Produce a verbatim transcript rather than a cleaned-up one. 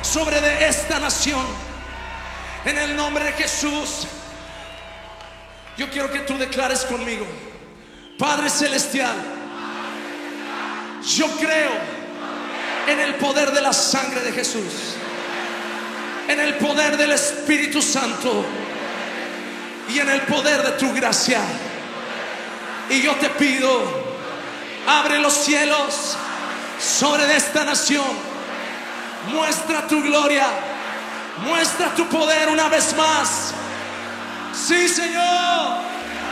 sobre de esta nación. En el nombre de Jesús, yo quiero que tú declares conmigo: Padre Celestial, yo creo en el poder de la sangre de Jesús, en el poder del Espíritu Santo y en el poder de tu gracia. Y yo te pido, abre los cielos sobre de esta nación. Muestra tu gloria, muestra tu poder una vez más. Sí, Señor.